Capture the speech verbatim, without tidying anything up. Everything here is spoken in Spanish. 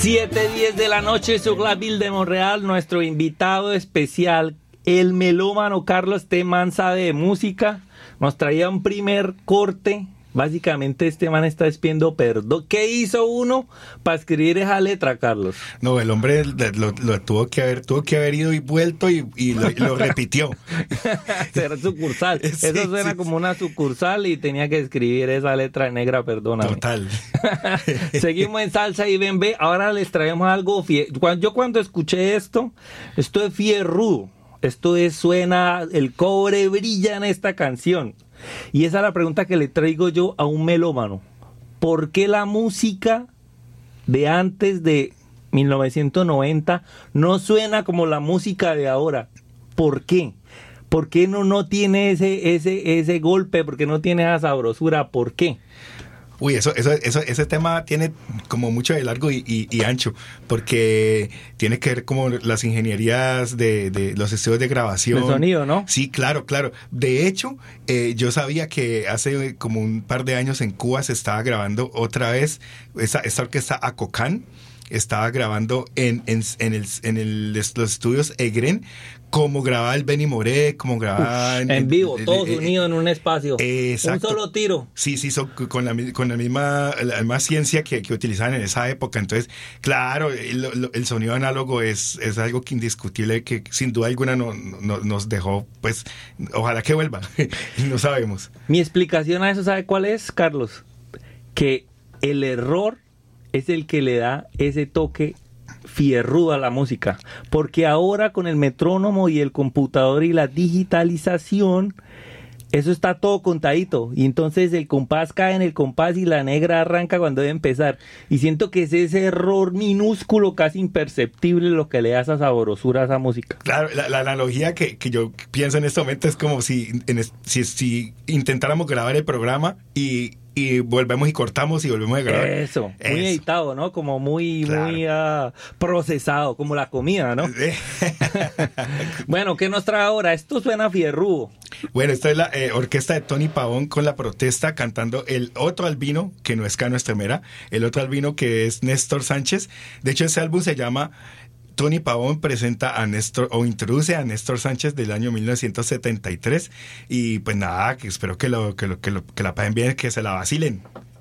siete diez de la noche, sur la ville de Montreal. Nuestro invitado especial, el melómano Carlos T. Man, sabe de música. Nos traía un primer corte. Básicamente este man está despidiendo perdón. ¿Qué hizo uno para escribir esa letra, Carlos? No, el hombre lo, lo tuvo que haber, tuvo que haber ido y vuelto y, y lo, lo repitió. Será sucursal. Sí, Eso suena sí, como sí. una sucursal y tenía que escribir esa letra negra, perdóname. Total. Seguimos en Salsa y Bembe. Ahora les traemos algo. Fie... Yo cuando escuché esto, esto es fierrudo. Esto es, suena, el cobre brilla en esta canción. Y esa es la pregunta que le traigo yo a un melómano. ¿Por qué la música de antes de mil novecientos noventa no suena como la música de ahora? ¿Por qué? ¿Por qué no, no tiene ese, ese, ese golpe? ¿Por qué no tiene esa sabrosura? ¿Por qué? Uy, eso, eso, eso, ese tema tiene como mucho de largo y, y, y ancho, porque tiene que ver como las ingenierías de, de los estudios de grabación. El sonido, ¿no? Sí, claro, claro. De hecho, eh, yo sabía que hace como un par de años en Cuba se estaba grabando otra vez esa, esta orquesta Acocán. Estaba grabando en, en, en, el, en el, los estudios Egren, como grababa el Benny Moré, como grababa... En, en vivo, el, todos el, unidos en un espacio. Exacto. Un solo tiro. Sí, sí, son con la, con la misma la misma ciencia que, que utilizaban en esa época. Entonces, claro, el, el sonido análogo es, es algo que indiscutible, que sin duda alguna no, no, nos dejó, pues, ojalá que vuelva. No sabemos. Mi explicación a eso, ¿sabe cuál es, Carlos? Que el error es el que le da ese toque fierrudo a la música, porque ahora con el metrónomo y el computador y la digitalización, eso está todo contadito, y entonces el compás cae en el compás y la negra arranca cuando debe empezar, y siento que es ese error minúsculo, casi imperceptible, lo que le da esa sabrosura a esa música. Claro, la, la analogía que, que yo pienso en este momento es como si, en, si, si intentáramos grabar el programa y y volvemos y cortamos y volvemos a grabar. Eso, muy Eso. editado, ¿no? Como muy, Claro. muy uh, procesado, como la comida, ¿no? Bueno, ¿qué nos trae ahora? Esto suena fierrudo. Bueno, esta es la eh, orquesta de Tony Pavón con La Protesta, cantando el otro albino, que no es Cano Estremera, el otro albino que es Néstor Sánchez. De hecho, ese álbum se llama... Tony Pavón presenta a Néstor, o introduce a Néstor Sánchez del año mil novecientos setenta y tres, y pues nada, que espero que, lo, que, lo, que, lo, que la pasen bien, que se la vacilen.